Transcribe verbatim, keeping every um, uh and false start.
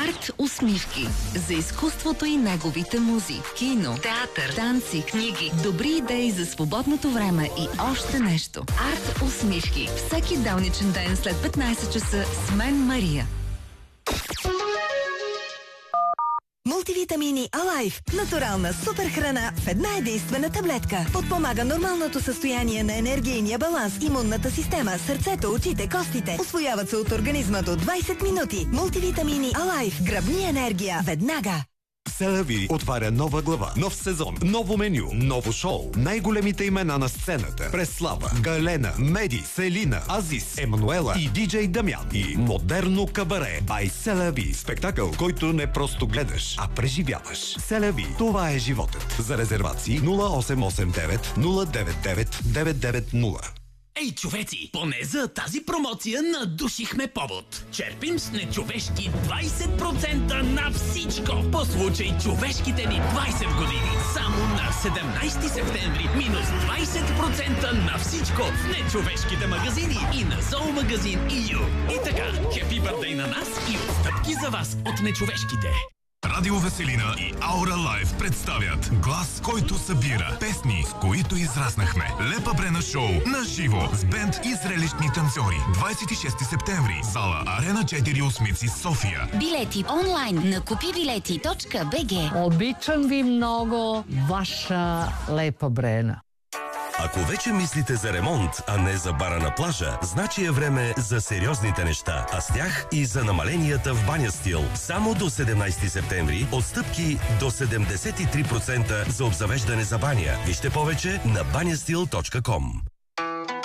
Арт усмивки. За изкуството и неговите музи. Кино, театър, танци, книги, добри идеи за свободното време и още нещо. Арт усмивки. Всеки делничен ден след петнайсет часа с мен, Мария. Мултивитамини Алайф. Натурална супер храна в една единствена таблетка. Подпомага нормалното състояние на енергийния баланс, имунната система, сърцето, очите, костите. Усвояват се от организма до двайсет минути. Мултивитамини Алайф. Гръбни енергия веднага. Селави отваря нова глава, нов сезон, ново меню, ново шоу. Най-големите имена на сцената. Преслава, Галена, Меди, Селина, Азис, Емануела и диджей Дамян. И модерно кабаре бай Селави. Спектакъл, който не просто гледаш, а преживяваш. Селави, това е животът. За резервации нула осем осем девет нула девет девет девет девет нула. Ей, човеци, поне за тази промоция надушихме повод. Черпим с нечовешки двайсет процента на всичко. По случай човешките ни двайсет години. Само на седемнайсети септември минус двайсет процента на всичко в нечовешките магазини и на зоомагазин и ю. И така, хепи бърдей на нас и отстъпки за вас от нечовешките. Радио Веселина и Аура Лайв представят глас, който събира песни, с които израснахме. Лепа Брена шоу на живо с бенд и зрелищни танцори. двайсет и шести септември. Зала Арена четири Осмици, София. Билети онлайн на купи билети точка би джи. Обичам ви много, ваша Лепа Брена. Ако вече мислите за ремонт, а не за бара на плажа, значи е време за сериозните неща, а с тях и за намаленията в Баня Стил. Само до седемнайсети септември отстъпки до седемдесет и три процента за обзавеждане за баня. Вижте повече на баня стил точка ком.